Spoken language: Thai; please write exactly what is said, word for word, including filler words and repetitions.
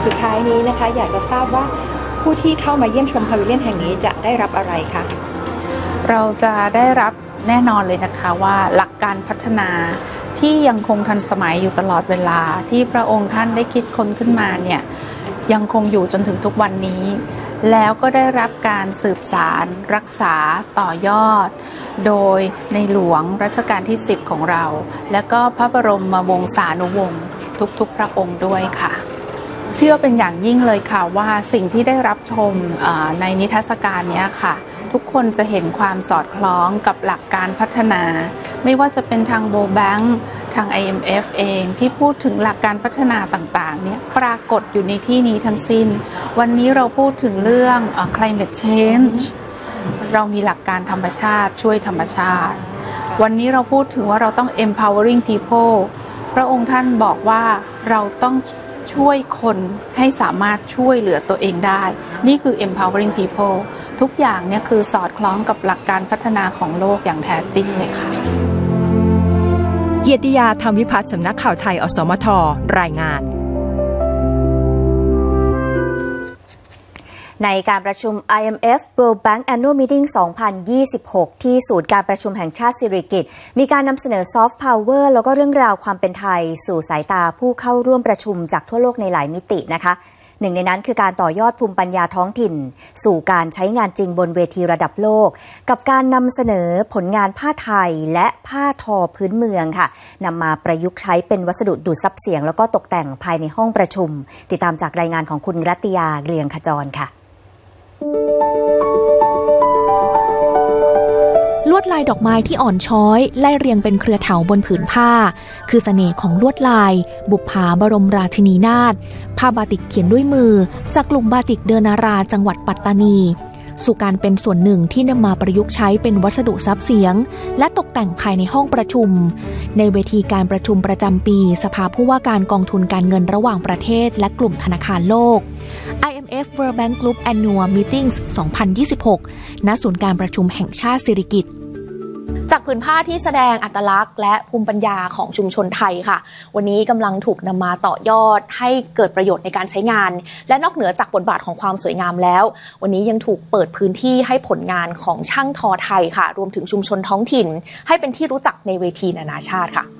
สุดท้ายนี้นะคะอยากจะทราบว่าผู้ที่เข้ามาเยี่ยมชมพาวิเลียนแห่งนี้จะได้รับอะไรคะเราจะได้รับแน่นอนเลยนะคะว่าหลักการพัฒนาที่ยังคงทันสมัยอยู่ตลอดเวลาที่พระองค์ท่านได้คิดค้นขึ้นมาเนี่ยยังคงอยู่จนถึงทุกวันนี้แล้วก็ได้รับการสืบสานรักษาต่อยอดโดยในหลวงรัชกาลที่สิบของเราและก็พระบรมวงศานุวงศ์ทุกๆพระองค์ด้วยค่ะเชื่อเป็นอย่างยิ่งเลยค่ะว่าสิ่งที่ได้รับชมในนิทรรศการนี้ค่ะทุกคนจะเห็นความสอดคล้องกับหลักการพัฒนาไม่ว่าจะเป็นทาง World Bank ทาง ไอ เอ็ม เอฟ เองที่พูดถึงหลักการพัฒนาต่างๆเนี่ยปรากฏอยู่ในที่นี้ทั้งสิ้นวันนี้เราพูดถึงเรื่อง climate change เรามีหลักการธรรมชาติช่วยธรรมชาติวันนี้เราพูดถึงว่าเราต้อง empowering people พระองค์ท่านบอกว่าเราต้องช่วยคนให้สามารถช่วยเหลือตัวเองได้นี่คือ empowering people ทุกอย่างเนี่ยคือสอดคล้องกับหลักการพัฒนาของโลกอย่างแท้จริงเลยค่ะเกียรติยาธรรมวิพัฒน์สำนักข่าวไทยอสมทรายงานในการประชุม ไอ เอ็ม เอฟ World Bank Annual Meeting สองพันยี่สิบหก ที่ศูนย์การประชุมแห่งชาติสิริกิติ์มีการนำเสนอ Soft Power แล้วก็เรื่องราวความเป็นไทยสู่สายตาผู้เข้าร่วมประชุมจากทั่วโลกในหลายมิตินะคะหนึ่งในนั้นคือการต่อยอดภูมิปัญญาท้องถิ่นสู่การใช้งานจริงบนเวทีระดับโลกกับการนำเสนอผลงานผ้าไทยและผ้าทอพื้นเมืองค่ะนำมาประยุกต์ใช้เป็นวัสดุดูดซับเสียงแล้วก็ตกแต่งภายในห้องประชุมติดตามจากรายงานของคุณรัตยาเกลียงขจรค่ะลวดลายดอกไม้ที่อ่อนช้อยไล่เรียงเป็นเครือเถาบนผืนผ้าคือเสน่ห์ของลวดลายบุปผาบรมราชินีนาถผ้าบาติกเขียนด้วยมือจากกลุ่มบาติกเดอนาราจังหวัดปัตตานีสู่การเป็นส่วนหนึ่งที่นำมาประยุกต์ใช้เป็นวัสดุซับเสียงและตกแต่งภายในห้องประชุมในเวทีการประชุมประจำปีสภาผู้ว่าการกองทุนการเงินระหว่างประเทศและกลุ่มธนาคารโลก ไอ เอ็ม เอฟ World Bank Group Annual Meetings สองพันยี่สิบหก ณ ศูนย์การประชุมแห่งชาติสิริกิติ์จากผืนผ้าที่แสดงอัตลักษณ์และภูมิปัญญาของชุมชนไทยค่ะวันนี้กำลังถูกนำมาต่อยอดให้เกิดประโยชน์ในการใช้งานและนอกเหนือจากบทบาทของความสวยงามแล้ววันนี้ยังถูกเปิดพื้นที่ให้ผลงานของช่างทอไทยค่ะรวมถึงชุมชนท้องถิ่นให้เป็นที่รู้จักในเวทีนานาชาติค่ะ